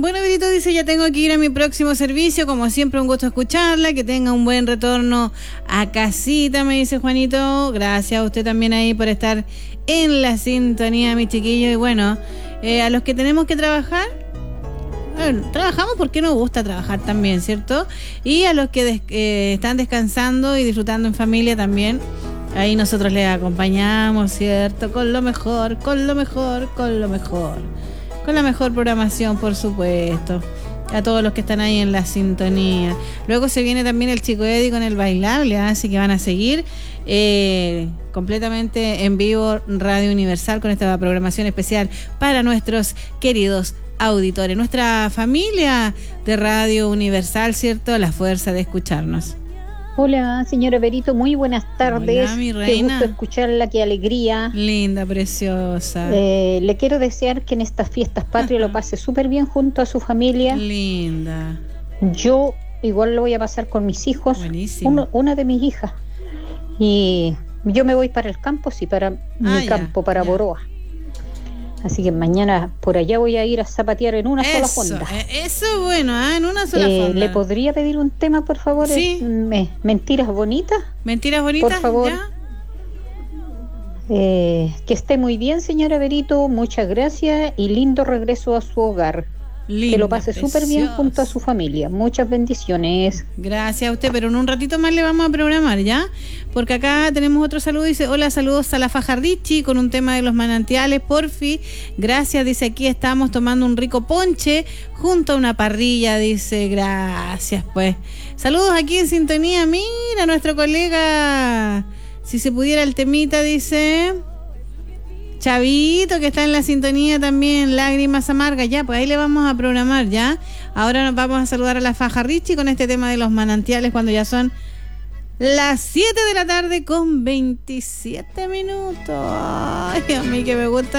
Bueno, Verito dice, ya tengo que ir a mi próximo servicio, como siempre un gusto escucharla, que tenga un buen retorno a casita, me dice Juanito. Gracias a usted también ahí por estar en la sintonía, mi chiquillo. Y bueno, a los que tenemos que trabajar, bueno, trabajamos porque nos gusta trabajar también, ¿cierto? Y a los que están descansando y disfrutando en familia también, ahí nosotros les acompañamos, ¿cierto? Con lo mejor, con lo mejor, con lo mejor. Con la mejor programación, por supuesto. A todos los que están ahí en la sintonía. Luego se viene también el Chico Eddie con el bailable, así que van a seguir completamente en vivo Radio Universal con esta programación especial para nuestros queridos auditores. Nuestra familia de Radio Universal, ¿cierto? La fuerza de escucharnos. Hola, señora Verito, muy buenas tardes. Hola, mi reina. Qué gusto escucharla, qué alegría. Linda, preciosa. Le quiero desear que en estas fiestas patrias lo pase súper bien junto a su familia. Linda. Yo igual lo voy a pasar con mis hijos. Buenísimo. Una de mis hijas. Y yo me voy para el campo, sí, para mi campo, para Boroa. Así que mañana por allá voy a ir a zapatear en una sola fonda. Eso es bueno, en una sola fonda. ¿Le podría pedir un tema, por favor? Sí. ¿Mentiras bonitas? ¿Mentiras bonitas? Por favor. ¿Ya? Que esté muy bien, señora Verito. Muchas gracias y lindo regreso a su hogar. Linda, que lo pase súper bien junto a su familia. Muchas bendiciones. Gracias a usted, pero en un ratito más le vamos a programar, ¿ya? Porque acá tenemos otro saludo, dice, hola, saludos a la Fajardichi con un tema de los manantiales, porfi. Gracias, dice, aquí estamos tomando un rico ponche junto a una parrilla, dice, gracias, pues. Saludos aquí en sintonía, mira, nuestro colega, si se pudiera el temita, dice... Chavito, que está en la sintonía también, Lágrimas Amargas, ya, pues ahí le vamos a programar, ¿ya? Ahora nos vamos a saludar a la Fajardichi con este tema de los manantiales cuando ya son las 7 de la tarde con 27 minutos. Ay, a mí que me gusta